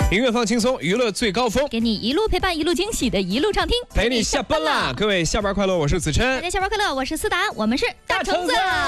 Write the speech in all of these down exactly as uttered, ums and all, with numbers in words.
音乐放轻松，娱乐最高峰， 给你一路陪伴，一路惊喜的一路畅听， 陪你下班啦！各位下班快乐，我是子琛。 大家下班快乐，我是思达，我们是大橙子。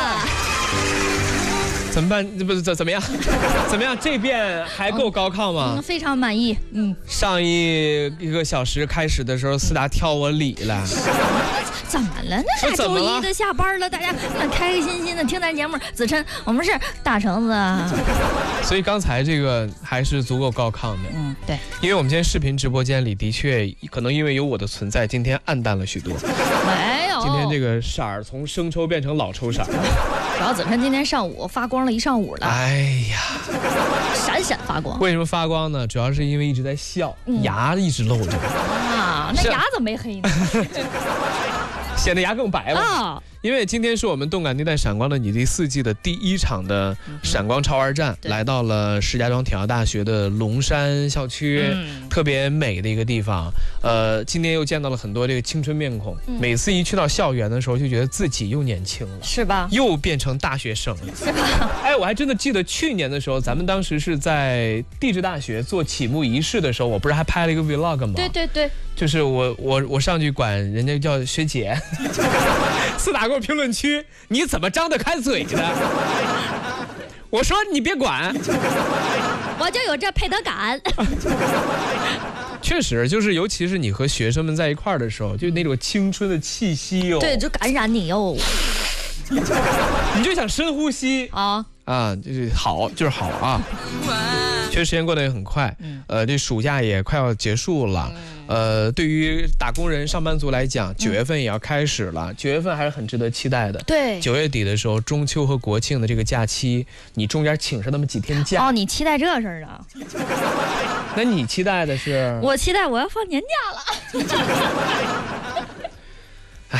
怎么办？不是怎怎么样？怎么样？这遍还够高亢吗？ 嗯，非常满意。嗯， 上一一个小时开始的时候，思达挑我理了。 怎么了？那大周一的下班了，大家开开心心的听咱节目。子琛，我们是大橙子。 所以刚才这个还是足够高亢的。 嗯，对。 因为我们今天视频直播间里的确可能因为有我的存在，今天暗淡了许多。 没有。 今天这个色儿从生抽变成老抽色。 主要子琛今天上午发光了一上午了。 哎呀， 闪闪发光。 为什么发光呢？主要是因为一直在笑，嗯、牙一直露着。 啊，那牙怎么没黑呢？ 显得牙更白了啊！ 因为今天是我们动感地带闪光的你第四季的第一场的闪光超玩站，嗯、来到了石家庄体育大学的龙山校区，嗯、特别美的一个地方。呃，今天又见到了很多这个青春面孔，嗯、每次一去到校园的时候，就觉得自己又年轻了， 是吧？ 又变成大学生了， 是吧？ 哎，我还真的记得去年的时候，咱们当时是在地质大学做启幕仪式的时候，我不是还拍了一个 vlog 吗？ 对对对。 就是我我我上去管人家叫学姐，四打过评论区，你怎么张得开嘴的？我说你别管， 我就有这配得感。 确实，就是尤其是你和学生们在一块儿的时候，就那种青春的气息哟、哦， 对，就感染你哟， 你就想深呼吸啊啊，就是好，就是好啊。确实时间过得也很快，呃，这暑假也快要结束了，呃，对于打工人、上班族来讲，九月份也要开始了，九月份还是很值得期待的。 对， 九月底的时候，中秋和国庆的这个假期，你中间请上那么几天假。 哦，你期待这事儿啊？ 那你期待的是？ 我期待我要放年假了。 哎，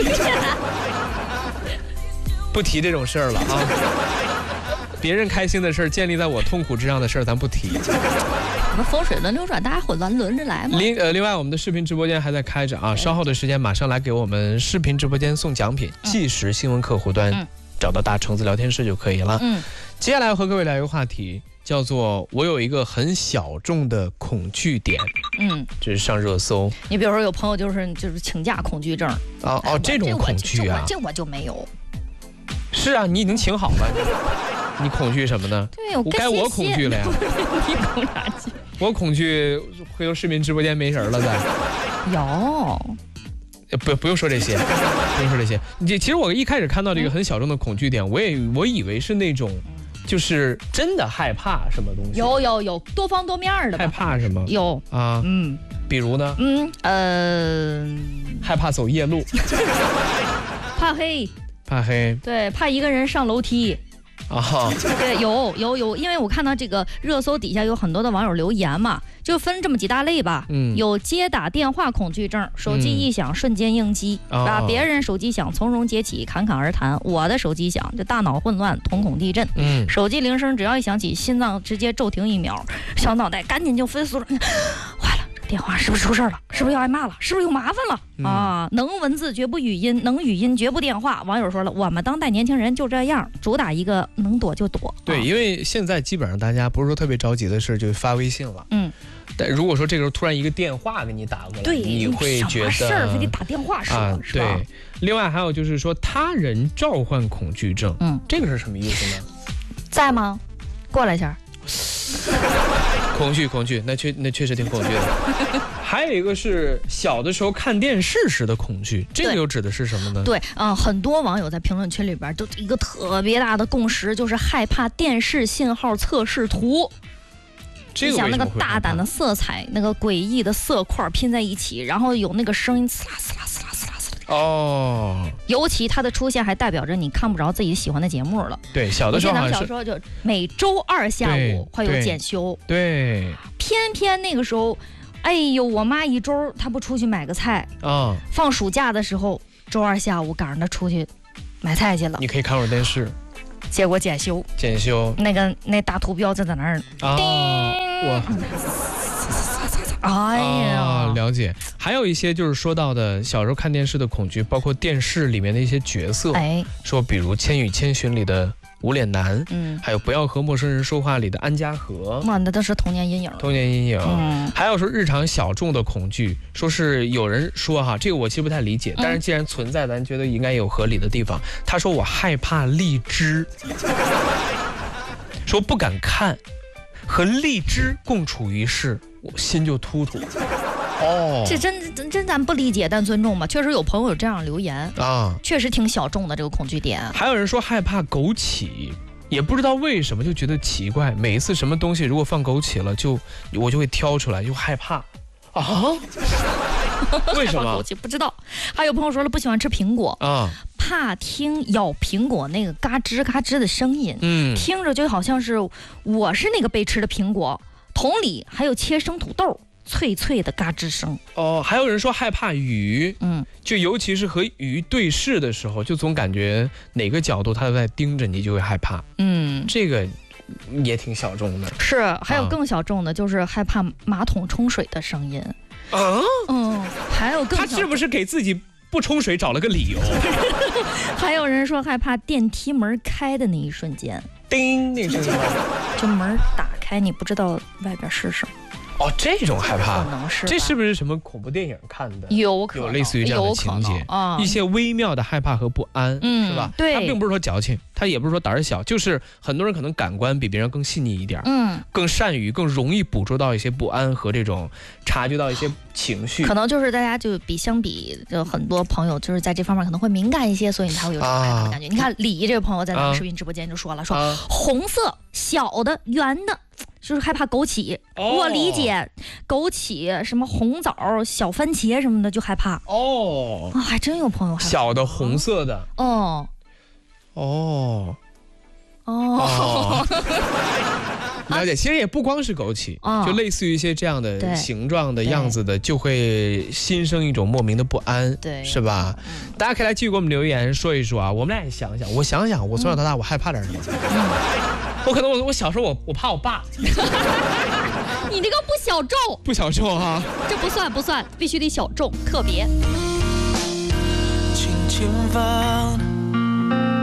不提这种事儿了啊。别人开心的事儿，建立在我痛苦之上的事儿，咱不提。 我们风水轮流转，大家会轮轮着来嘛。 另呃，另外我们的视频直播间还在开着啊，稍后的时间马上来给我们视频直播间送奖品，即时新闻客户端、嗯、找到大橙子聊天室就可以了。嗯，接下来要和各位聊一个话题，叫做我有一个很小众的恐惧点。嗯，这是上热搜。 你比如说有朋友就是就是请假恐惧症。 哦哦，这种恐惧啊， 这 我, 这我就没有。 是啊，你已经请好了。你恐惧什么呢？ 对，我该我恐惧了呀。 你恐啥惧？ 我恐惧回头视频直播间没人了再。 有。 不不用说这些，不用说这些。你其实我一开始看到这个很小众的恐惧点，我也我以为是那种，就是真的害怕什么东西。 有有有，多方多面的。 害怕什么？ 有啊，嗯，比如呢？ 嗯呃， 害怕走夜路。 怕黑。 怕黑。对， 怕一个人上楼梯。 啊， 对，有有有，因为我看到这个热搜底下有很多的网友留言嘛，就分这么几大类吧。嗯，有接打电话恐惧症，手机一响、嗯、瞬间应激，把、哦、别人手机响从容接起，侃侃而谈。我的手机响，就大脑混乱，瞳孔地震。嗯，手机铃声只要一响起，心脏直接骤停一秒，小脑袋赶紧就飞速了。坏了，这个电话是不是出事了？是不是要挨骂了？是不是有麻烦了？嗯、啊，能文字绝不语音，能语音绝不电话。网友说了，我们当代年轻人就这样，主打一个能躲就躲。 对， 啊、 因为现在基本上大家不是说特别着急的事就发微信了。嗯，但如果说这个时候突然一个电话给你打过来， 对， 你会觉得什么事儿非得打电话说、啊、是吧？ 对。另外还有就是说他人召唤恐惧症，嗯，这个是什么意思呢？ 在吗？过来一下。 恐惧恐惧，那确那确实挺恐惧的。还有一个是小的时候看电视时的恐惧，这个又指的是什么呢？ 对，嗯、呃，很多网友在评论区里边都一个特别大的共识，就是害怕电视信号测试图。 这个想那个大胆的色彩，那个诡异的色块拼在一起，然后有那个声音呲啦呲啦呲啦呲啦呲啦。哦，尤其它的出现还代表着你看不着自己喜欢的节目了。 对，小的时候好像是小时候就每周二下午会有检修。 对，对偏偏那个时候。哎呦，我妈一周她不出去买个菜啊，放暑假的时候，周二下午赶上她出去买菜去了。 你可以看会儿电视， 结果检修， 检修那个那大图标就在那儿啊， 我， 哎呀、 啊，了解。还有一些就是说到的小时候看电视的恐惧，包括电视里面的一些角色，哎，说比如《千与千寻》里的无脸男，嗯，还有不要和陌生人说话里的安家和， 哇，那都是童年阴影。 童年阴影，嗯，还有说日常小众的恐惧，说是有人说哈，这个我其实不太理解，但是既然存在，咱觉得应该有合理的地方。他说我害怕荔枝，说不敢看，和荔枝共处一室，我心就突突。哦， 这真真真咱不理解，但尊重吧。确实有朋友有这样留言啊，确实挺小众的这个恐惧点。 还有人说害怕枸杞，也不知道为什么就觉得奇怪，每一次什么东西如果放枸杞了，就我就会挑出来，就害怕啊。为什么？ 枸杞不知道。还有朋友说了不喜欢吃苹果啊，怕听咬苹果那个嘎吱嘎吱的声音，嗯，听着就好像是我是那个被吃的苹果。同理，还有切生土豆。脆脆的嘎吱声哦，还有人说害怕鱼，嗯，就尤其是和鱼对视的时候，就总感觉哪个角度它都在盯着你，就会害怕。嗯，这个也挺小众的。 是，还有更小众的，就是害怕马桶冲水的声音。啊，嗯，还有更他是不是给自己不冲水找了个理由？ 还有人说害怕电梯门开的那一瞬间， 叮那声音， 就门打开，你不知道外边是什么。 哦，这种害怕， 可能是这是不是什么恐怖电影看的？ 有可能有类似于这样的情节啊，一些微妙的害怕和不安，嗯，是吧？ 对， 他并不是说矫情，他也不是说胆儿小，就是很多人可能感官比别人更细腻一点，嗯，更善于、更容易捕捉到一些不安和这种察觉到一些情绪。 可能就是大家就比相比，就很多朋友就是在这方面可能会敏感一些，所以你才会有这种害怕的感觉。你看李这个朋友在咱们视频直播间就说了，说红色小的圆的。就是害怕枸杞，哦、我理解，枸杞什么红枣、小番茄什么的就害怕哦，啊，还真有朋友害怕小的红色的哦，哦，哦，了解。其实也不光是枸杞，哦、就类似于一些这样的形状的样子的，就会心生一种莫名的不安，对，是吧？嗯、大家可以来继续给我们留言说一说啊，我们俩也想想，我想想，我从小到大我害怕点什么？嗯我可能我我小时候我我怕我爸， 你这个不小众， 不小众哈、啊， 这不算不算，必须得小众，特别。轻轻放